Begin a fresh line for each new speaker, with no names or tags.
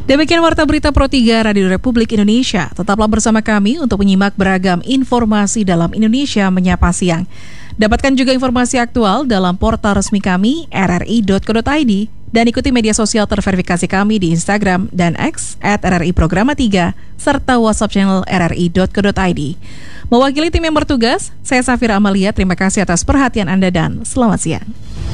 Demikian Warta Berita Pro 3 Radio Republik Indonesia. Tetaplah bersama kami untuk menyimak beragam informasi dalam Indonesia Menyapa Siang. Dapatkan juga informasi aktual dalam portal resmi kami rri.co.id dan ikuti media sosial terverifikasi kami di Instagram dan X @RRI_Programa3 serta WhatsApp channel rri.co.id. Mewakili tim yang bertugas, saya Safira Amalia. Terima kasih atas perhatian Anda dan selamat siang.